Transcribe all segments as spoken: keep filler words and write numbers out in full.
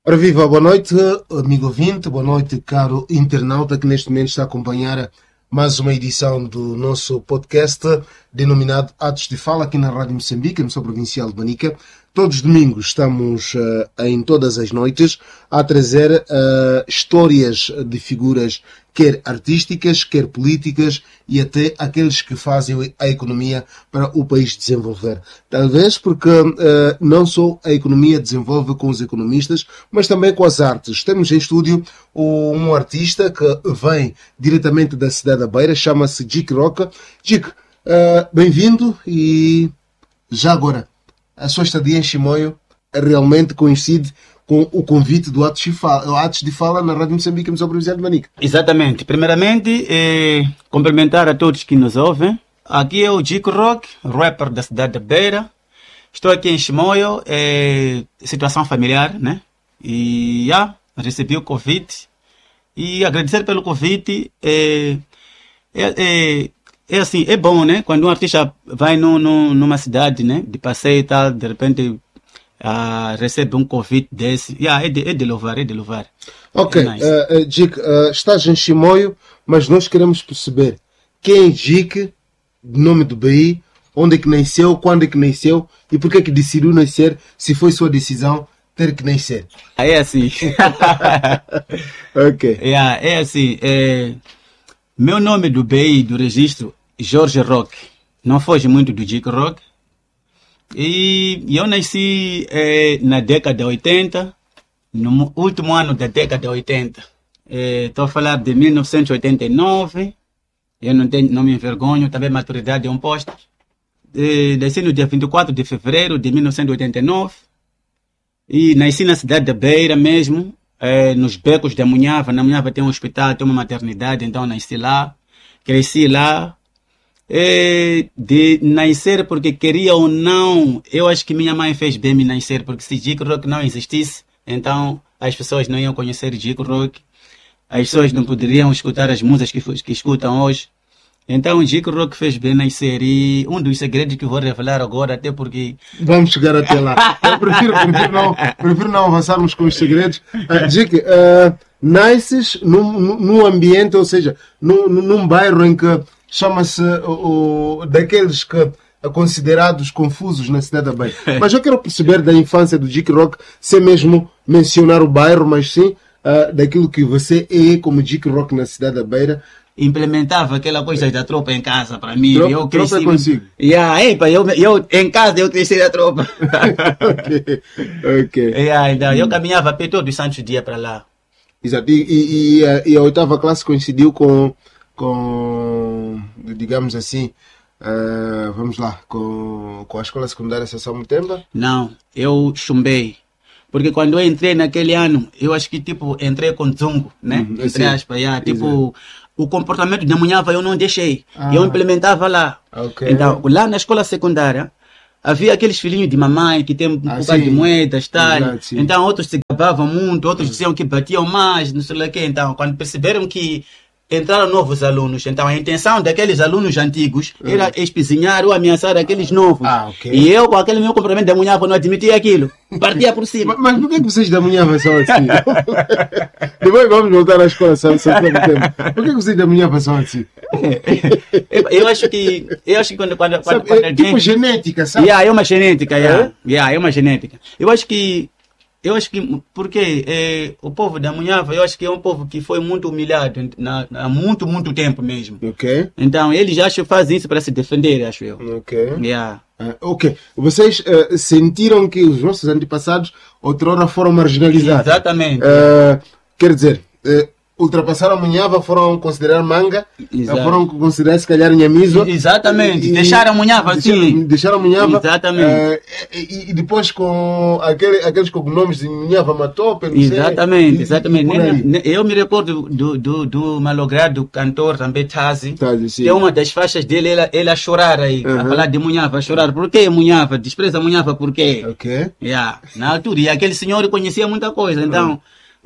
Ora viva, boa noite, amigo ouvinte, boa noite, caro internauta que neste momento está a acompanhar mais uma edição do nosso podcast denominado Atos de Fala aqui na Rádio Moçambique, no São Provincial de Manica. Todos os domingos estamos uh, em todas as noites a trazer uh, histórias de figuras quer artísticas, quer políticas e até aqueles que fazem a economia para o país desenvolver. Talvez porque uh, não só a economia desenvolve com os economistas, mas também com as artes. Temos em estúdio um artista que vem diretamente da cidade da Beira, chama-se Jic Rock. Jic, uh, bem-vindo e já agora, a sua estadia em Chimoio realmente coincide com o convite do Atos de Fala, Atos de Fala na Rádio Moçambique, no São Provincial de Manica. Exatamente. Primeiramente, é, cumprimentar a todos que nos ouvem. Aqui é o Jic Rock, rapper da cidade da Beira. Estou aqui em Chimoio, é, situação familiar, né? E já recebi o convite. E agradecer pelo convite. É, é, é, é assim, é bom, né? Quando um artista vai no, no, numa cidade, né? De passeio e tal, de repente... Uh, recebe um convite desse. Yeah, é, de, é de louvar, é de louvar. Ok, é nice. uh, uh, Jic, uh, estás em Chimoio, mas nós queremos perceber quem é Jic, nome do B I, onde é que nasceu, quando é que nasceu e por que é que decidiu nascer, se foi sua decisão ter que nascer. É assim. Ok. Yeah, é assim. É... Meu nome do B I, do registro, Jorge Rock. Não foge muito do Jic Rock. E eu nasci eh, na década de oitenta, no último ano da década de oitenta. Estou eh, a falar de mil novecentos e oitenta e nove. Eu não, tenho, não me envergonho, também maturidade é um posto. Eh, nasci no dia vinte e quatro de fevereiro de mil novecentos e oitenta e nove. E nasci na cidade da Beira mesmo, eh, nos becos da Munhava. Na Munhava tem um hospital, tem uma maternidade, então nasci lá. Cresci lá. É de nascer porque queria ou não, eu acho que minha mãe fez bem me nascer, porque se Jic Rock não existisse, então as pessoas não iam conhecer Jic Rock, as pessoas não poderiam escutar as músicas que, que escutam hoje. Então Jic Rock fez bem nascer e um dos segredos que vou revelar agora, até porque... Vamos chegar até lá. Eu prefiro, prefiro, não, prefiro não avançarmos com os segredos. Uh, Jic, uh, nasces num, num ambiente, ou seja, num, num bairro em que chama-se o, o, daqueles que considerados confusos na cidade da Beira. Mas eu quero perceber da infância do Jic Rock, sem mesmo mencionar o bairro, mas sim uh, daquilo que você é como Jic Rock na cidade da Beira. Implementava aquela coisa da tropa em casa para mim. Tropa, eu cresci. Tropa é consigo. Yeah, epa, eu, eu, em casa eu cresci da tropa. Ok. Ok. Yeah, então, eu caminhava pé todo santo dia para lá. Exato. E, e, e, a, e a oitava classe coincidiu com... com, digamos assim, uh, vamos lá, com, com a escola secundária Sassão Mutemba? Não, eu chumbei. Porque quando eu entrei naquele ano, eu acho que, tipo, entrei com zungo, né? Uhum, Entre aspas, yeah, tipo, o comportamento da Munhava eu não deixei. Ah. Eu implementava lá. Okay. Então, lá na escola secundária, havia aqueles filhinhos de mamãe que tem um ah, bocado de moedas, tal. Exato, então, outros se gabavam muito, outros diziam que batiam mais, não sei o que. Então, quando perceberam que entraram novos alunos, então a intenção daqueles alunos antigos uhum. era espizinhar ou ameaçar aqueles novos. Ah, okay. E eu, com aquele meu comportamento da Munhava, não admitia aquilo. Partia por cima. Mas, mas por que vocês da Munhava são assim? Depois vamos voltar à escola, sabe? Por que vocês da Munhava são assim? eu, eu acho que eu acho que quando quando, sabe, quando é alguém... tipo genética, sabe? Yeah, é uma genética, yeah. É? Yeah, é uma genética. Eu acho que Eu acho que, porque é, o povo da Munhava, eu acho que é um povo que foi muito humilhado na, há muito, muito tempo mesmo. Ok. Então, eles acham que fazem isso para se defender, acho eu. Ok. Yeah. Uh, ok. Vocês uh, sentiram que os vossos antepassados outrora foram marginalizados? Exatamente. Uh, quer dizer, uh, ultrapassaram a Munhava, foram considerar Manga, Exato. foram considerar se calhar Nhamizo. Exatamente, e, deixaram a Munhava assim. Deixaram a Munhava. Exatamente. Uh, e, e depois com aquele, aqueles cognomes de Munhava Matope, não Exatamente, sei, exatamente. E, e eu me recordo do, do, do malogrado cantor também Tazi. Tazi, sim. Tem uma das faixas dele, ele, ele a chorar aí, uhum. a falar de Munhava, a chorar. Por que Munhava? Despreza Munhava por quê? Ok. Yeah. Na altura, e aquele senhor conhecia muita coisa, então... Uhum.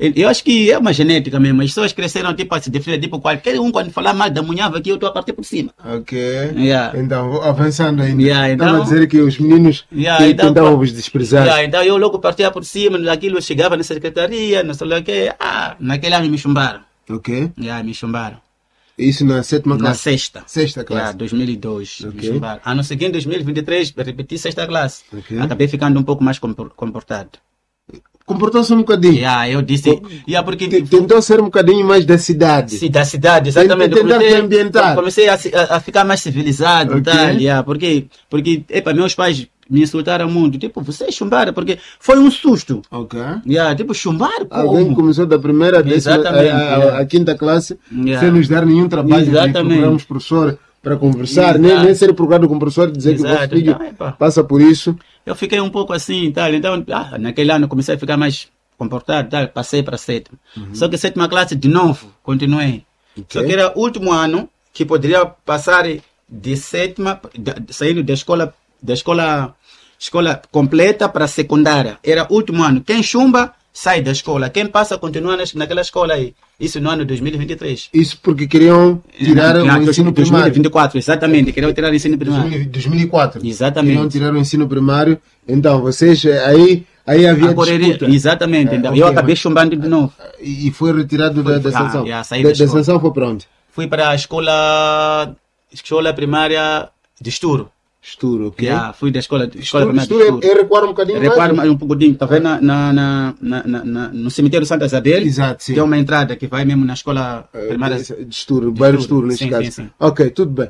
Eu acho que é uma genética mesmo. As pessoas cresceram tipo a se definir, tipo, qualquer um quando falar mal da munhava aqui, eu estou a partir por cima. Ok. Yeah. Então, avançando ainda. Yeah, então, Estava a dizer que os meninos yeah, que então, tentavam vos desprezar. Yeah, então eu logo partia por cima, daquilo eu chegava na secretaria, não sei lá o que. Ah, naquele ano me chumbaram. Ok. Yeah, me chumbaram. Isso na sétima Na classe? sexta. Sexta classe. Yeah, dois mil e dois. Ok. Me chumbaram. Ano seguinte, dois mil e vinte e três, repeti sexta classe. Ok. Acabei ficando um pouco mais compor- comportado. Comportou-se um bocadinho. Yeah, eu disse. Yeah, porque, T- Tentou ser um bocadinho mais da cidade. Sim, da cidade, exatamente. Tentar Comecei- se ambientar. Comecei a, se- a- a ficar mais civilizado, Ok. tal, yeah, porque, porque epa, meus pais me insultaram muito. Tipo, você é chumbara, porque foi um susto. Ok. Yeah, tipo, chumbar Alguém como? começou da primeira à décima, Exatamente, a, a- yeah. a quinta classe, Yeah. sem nos dar nenhum trabalho de Exatamente. procurarmos professor para conversar, nem, Exato. nem ser procurado com o professor e dizer que o vosso Exato. filho Então, epa. passa por isso. Eu fiquei um pouco assim, tal. Então, ah, naquele ano comecei a ficar mais comportado, tal. Passei para sétima. Só que sétima classe, de novo, continuei. Ok. Só que era o último ano que poderia passar de sétima, da- saindo da escola, da escola, escola completa para secundária. Era o último ano. Quem chumba, sai da escola. Quem passa, continua nas- naquela escola aí. Isso no ano dois mil e vinte e três. Isso porque queriam tirar Não, o ensino dois mil e primário. vinte e quatro, exatamente. Queria tirar o ensino primário. dois mil e quatro. Exatamente. Queriam tirar o ensino primário. Então, vocês, eh, aí, aí havia A correria, disputa. exatamente. É, Então, ok, eu acabei mas- chumbando de novo. E foi retirado da, da ah, sanção. já, saí da, da da escola. sanção foi para onde? Fui para a escola, escola primária de Esturo. Esturo, ok? Já, fui da escola, escola Esturo, primária de Esturo Esturo. é, é recuar um bocadinho Recuar mais? mais um pouquinho, tá vendo? Na, na, na, na, na- na- no cemitério Santa Isabel. Exato, sim. Tem uma entrada que vai mesmo na escola primária. De Esturo, bairro de Esturo, neste Sim, caso. sim, sim. Ok, tudo bem.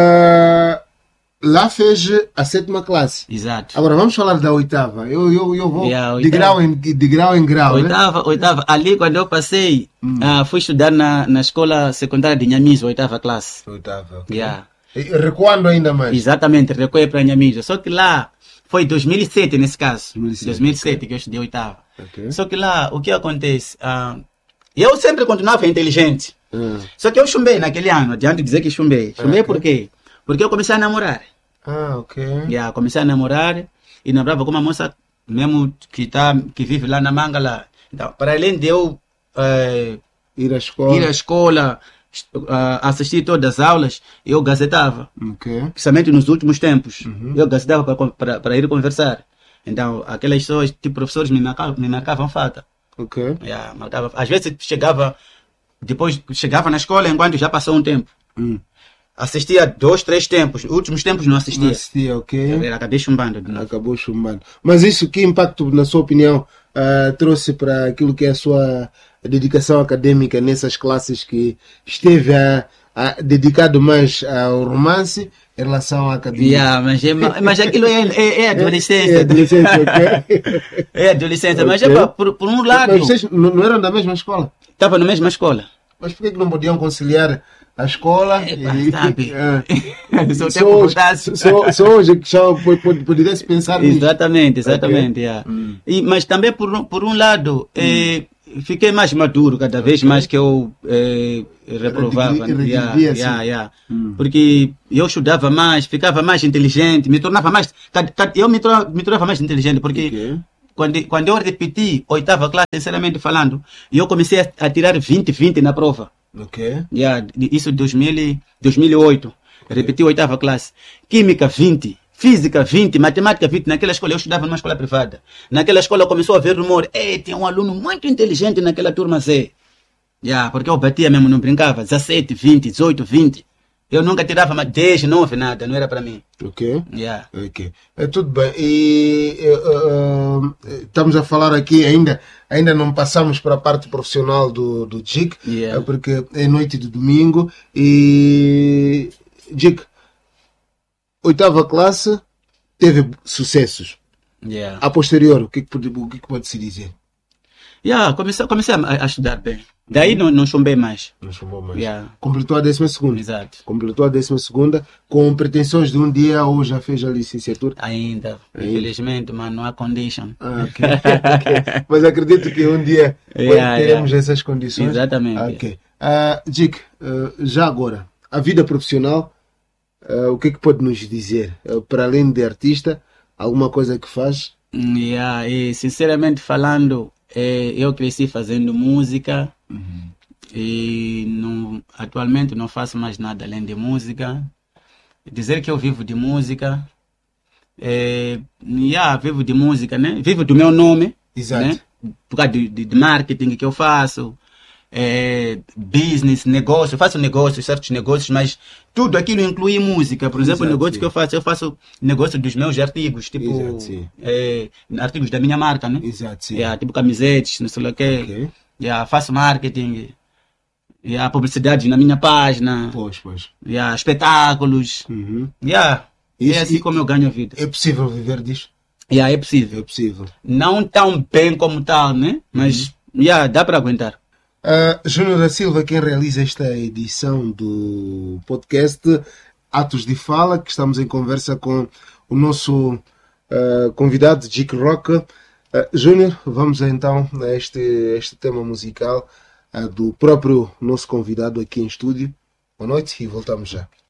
Ah, lá fez a sétima classe. Exato. Agora vamos falar da oitava. Eu, eu, eu vou Yeah, de, oitava. grau em, de grau em grau. Né? Oitava, oitava. Ali quando eu passei, ah, fui estudar na, na escola secundária de Nhamizo, oitava classe. Oitava, ok. Yeah. E recuando ainda mais. Exatamente, recuei para Nhamizo. Só que lá foi dois mil e sete nesse caso. dois mil e sete, dois mil e sete que eu estudei oitava. Ok. Só que lá, o que acontece? Ah, eu sempre continuava inteligente. Ah. Só que eu chumbei naquele ano, adianta de dizer que chumbei. Chumbei por quê? Porque eu comecei a namorar. Ah, ok. Yeah, comecei a namorar e namorava com uma moça mesmo que, tá, que vive lá na Mangala. Então, para além de eu eh, Ir à escola. ir à escola, est- ah, assistir todas as aulas, eu gazetava. Ok. Principalmente nos últimos tempos. Eu gazetava para, para, para ir conversar. Então, aquelas pessoas, tipo professores, me marcavam, me marcavam falta. Ok. Yeah, marcava. Às vezes chegava, depois chegava na escola enquanto já passou um tempo. Hum. Assistia dois, três tempos. Últimos tempos não assistia. Não assistia, ok. Eu acabei chumbando de novo. Acabou chumbando. Mas isso, que impacto, na sua opinião, ah, trouxe para aquilo que é a sua dedicação acadêmica nessas classes que esteve a, a- dedicado mais ao romance em relação à academia? Yeah, mas, é, mas aquilo é, é, é adolescência. É adolescência, ok? É adolescência. Mas Ok. é, por, por um lado, Mas vocês não não eram da mesma escola? estava na mesma escola. Mas por que que não podiam conciliar a escola Epa, e... sabe? Ah. Se o Só tempo hoje- voltasse. só- Só hoje que já po- po- poderia se pensar nisso. Exatamente, exatamente. Yeah. E, mas também, por, um- por um lado, eh, fiquei mais maduro cada vez mais que eu eh, reprovava. Redigri- Yeah, redigria, yeah, sim. yeah. Porque eu estudava mais, ficava mais inteligente, me tornava mais. cada- cada- Eu me tornava, me tornava mais inteligente, porque Ok. quando, quando eu repeti oitava classe, sinceramente falando, eu comecei a, a tirar vinte, vinte na prova. Ok. Yeah, isso em dois mil, e- dois mil e oito. Repeti a oitava classe. Química vinte, física vinte, matemática vinte. Naquela escola eu estudava numa escola privada. Naquela escola começou a haver rumor. Ei, tinha um aluno muito inteligente naquela turma Z. Yeah, porque eu batia mesmo, não brincava. dezessete, vinte, dezoito, vinte. Eu nunca tirava mais dez, nove, nada. Não era para mim. Ok. Yeah. Ok. É, tudo bem. E eh, eh, estamos a falar aqui ainda, ainda não passamos para a parte profissional do, do J I C, Yeah. eh, porque é noite de domingo. E J I C, oitava classe, teve sucessos. Yeah. A posterior, o que, que pode, o que, que pode se dizer? Yeah, comecei, comecei a, a estudar bem. Daí não, não chumbei mais. Não chamou mais. Yeah. Completou a décima segunda. Exato. Completou a décima segunda com pretensões de um dia ou já fez a licenciatura. Ainda. Infelizmente, mas não há condition. Ah, ok. Ok. Mas acredito que um dia Yeah, teremos yeah. essas condições. Exatamente. Ok. Ah, J I C, ah, já agora, a vida profissional, ah, o que é que pode nos dizer? Ah, para além de artista, alguma coisa que faz? Yeah, e sinceramente falando, é, eu cresci fazendo música Uhum. e não, atualmente não faço mais nada além de música. Dizer que eu vivo de música, é, yeah, vivo de música, né? Vivo do meu nome, Exato. né? Por causa de, de, de marketing que eu faço, é, business, negócio, eu faço negócios, certos negócios, mas tudo aquilo inclui música. Por exemplo, Exato, o negócio sim. que eu faço, eu faço negócio dos meus artigos, tipo, Exato, sim. é, artigos da minha marca, né? Exato, sim. Yeah, tipo camisetes, não sei o que. Ok. Yeah, faço marketing, yeah, publicidade na minha página, Pois, pois. yeah, espetáculos. Uhum. Yeah. Isso- é assim como eu ganho a vida. É possível viver disto? Yeah, é possível. É possível. Não tão bem como tal, né? Mas yeah, dá para aguentar. Uh, Júnior da Silva, quem realiza esta edição do podcast Atos de Fala, que estamos em conversa com o nosso uh, convidado, Jic Rock. Uh, Júnior, vamos então a este, este tema musical uh, do próprio nosso convidado aqui em estúdio. Boa noite e voltamos já.